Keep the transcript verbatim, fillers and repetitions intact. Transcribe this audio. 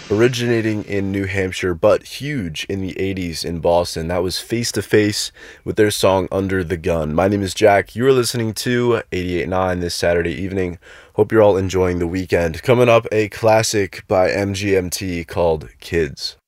Originating in New Hampshire, but huge in the eighties in Boston. That was Face to Face with their song Under the Gun. My name is Jack. You are listening to eighty-eight point nine this Saturday evening. Hope you're all enjoying the weekend. Coming up, a classic by M G M T called Kids.